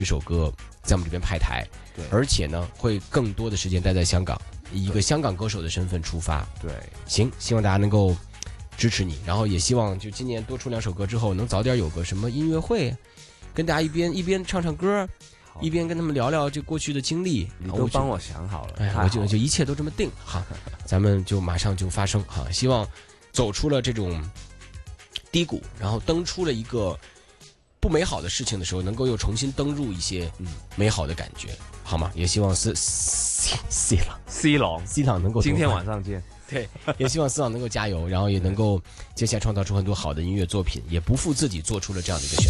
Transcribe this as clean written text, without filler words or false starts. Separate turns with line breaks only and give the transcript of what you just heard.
一首歌在我们这边派台，
对，
而且呢会更多的时间待在香港，以一个香港歌手的身份出发。
对，
行，希望大家能够支持你，然后也希望就今年多出2首歌之后，能早点有个什么音乐会，跟大家一边唱唱歌，一边跟他们聊聊这过去的经历。
你都帮我想好了，
哎，我就一切都这么定哈，咱们就马上就发生哈，希望走出了这种低谷，然后登出了一个不美好的事情的时候，能够又重新登入一些美好的感觉，好吗？也希望C 朗能够
今天晚上见。
对，也希望C朗能够加油，然后也能够接下来创造出很多好的音乐作品，也不负自己做出了这样的一个选择。